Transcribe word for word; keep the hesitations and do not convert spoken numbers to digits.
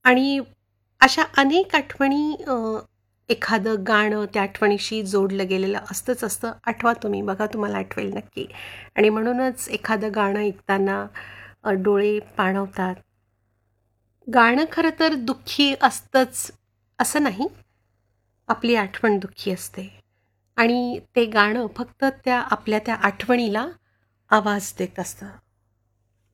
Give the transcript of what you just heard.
आणि अशा अनेक आठवणी अ, एखादं गाणं त्या आठवणीशी जोडलं गेलेलं असतंच असतं. आठवा तुम्ही, बघा तुम्हाला आठवेल नक्की. आणि म्हणूनच एखादं गाणं ऐकताना अ, डोळे पाणवतात. गाणं खरं तर दुःखी असतंच असं नाही. आपली आठवण दुःखी असते आणि ते गाणं फक्त त्या आपल्या त्या आठवणीला आवाज देत असतं.